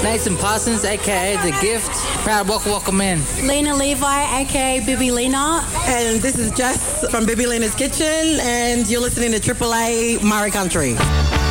Nathan Parsons, aka The Gift. Proud welcome in. Lena Levi, aka Bibi Lena. And this is Jess from Bibi Lena's Kitchen, and you're listening to AAA Murray Country.